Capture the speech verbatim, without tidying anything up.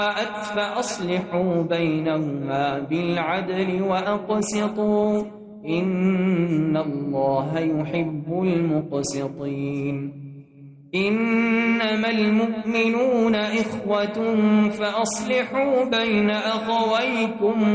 فأصلحوا بينهما بالعدل وأقسطوا إن الله يحب المقسطين إنما المؤمنون إخوة فأصلحوا بين أخويكم